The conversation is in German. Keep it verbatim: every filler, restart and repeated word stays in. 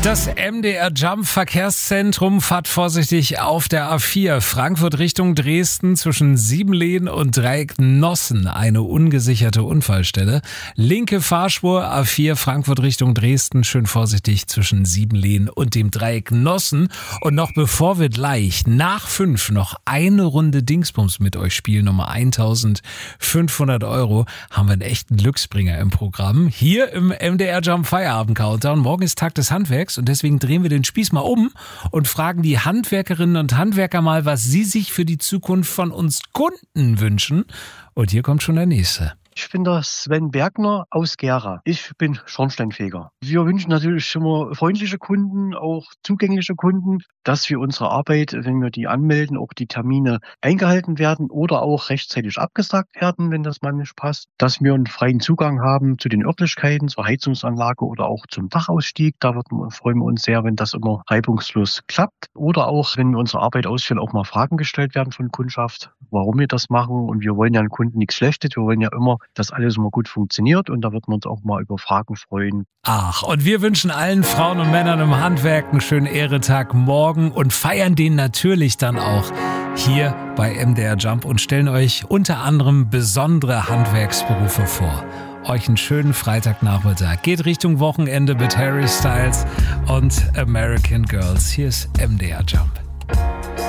Das M D R Jump Verkehrszentrum fahrt vorsichtig auf der A vier. Frankfurt Richtung Dresden zwischen Siebenlehen und Dreiecknossen. Eine ungesicherte Unfallstelle. Linke Fahrspur A vier Frankfurt Richtung Dresden. Schön vorsichtig zwischen Siebenlehen und dem Dreiecknossen. Und noch bevor wir gleich nach fünf noch eine Runde Dingsbums mit euch spielen, Nummer eintausendfünfhundert Euro, haben wir einen echten Glücksbringer im Programm. Hier im M D R Jump Feierabend Countdown. Morgen ist Tag des Handwerks. Und deswegen drehen wir den Spieß mal um und fragen die Handwerkerinnen und Handwerker mal, was sie sich für die Zukunft von uns Kunden wünschen. Und hier kommt schon der nächste. Ich bin der Sven Bergner aus Gera. Ich bin Schornsteinfeger. Wir wünschen natürlich immer freundliche Kunden, auch zugängliche Kunden, dass wir unsere Arbeit, wenn wir die anmelden, auch die Termine eingehalten werden oder auch rechtzeitig abgesagt werden, wenn das mal nicht passt. Dass wir einen freien Zugang haben zu den Örtlichkeiten, zur Heizungsanlage oder auch zum Dachausstieg. Da wird, freuen wir uns sehr, wenn das immer reibungslos klappt. Oder auch, wenn wir unsere Arbeit ausführen, auch mal Fragen gestellt werden von Kundschaft, warum wir das machen. Und wir wollen ja den Kunden nichts Schlechtes. Wir wollen ja immer, dass alles immer gut funktioniert, und da wird man uns auch mal über Fragen freuen. Ach, und wir wünschen allen Frauen und Männern im Handwerk einen schönen Ehretag morgen und feiern den natürlich dann auch hier bei M D R Jump und stellen euch unter anderem besondere Handwerksberufe vor. Euch einen schönen Freitagnachmittag. Geht Richtung Wochenende mit Harry Styles und American Girls. Hier ist M D R Jump.